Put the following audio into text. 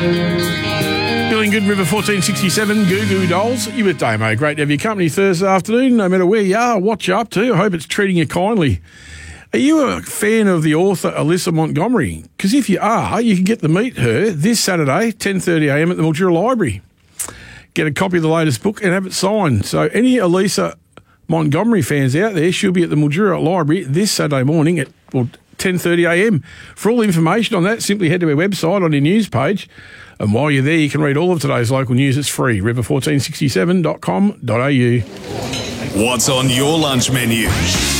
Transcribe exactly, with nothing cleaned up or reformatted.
Feeling good, River fourteen sixty-seven, Goo Goo Dolls. You with Damo. Great to have your company Thursday afternoon, no matter where you are, what you're up to. I hope it's treating you kindly. Are you a fan of the author Alyssa Montgomery? Because if you are, you can get to meet her this Saturday, ten thirty a m at the Mildura Library. Get a copy of the latest book and have it signed. So any Alyssa Montgomery fans out there, she'll be at the Mildura Library this Saturday morning at well, ten thirty a m. For all information on that, simply head to our website on your news page. And while you're there, you can read all of today's local news. It's free, river fourteen sixty-seven dot com dot a u. What's on your lunch menu?